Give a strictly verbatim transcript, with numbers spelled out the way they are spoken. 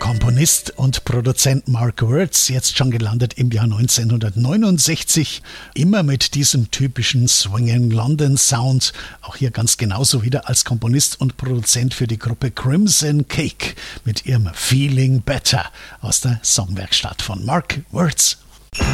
Komponist und Produzent Mark Wirtz, jetzt schon gelandet im Jahr neunzehnhundertneunundsechzig, immer mit diesem typischen Swinging London Sound, auch hier ganz genauso wieder als Komponist und Produzent für die Gruppe Crimson Cake mit ihrem Feeling Better aus der Songwerkstatt von Mark Wirtz.